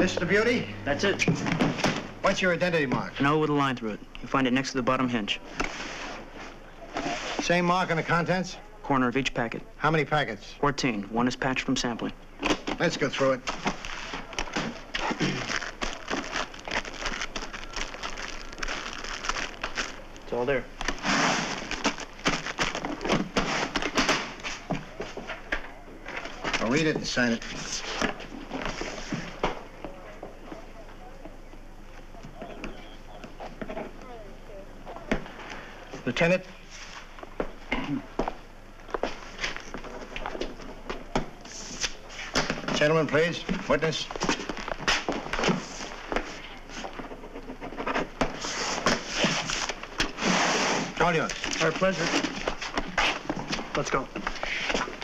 Mr. Beauty? That's it. What's your identity mark? An O with a line through it. You find it next to the bottom hinge. Same mark on the contents? Corner of each packet. How many packets? 14. One is patched from sampling. Let's go through it. It's all there. I'll read it and sign it. Lieutenant? Gentlemen, please. Witness. All yours. Our pleasure. Let's go.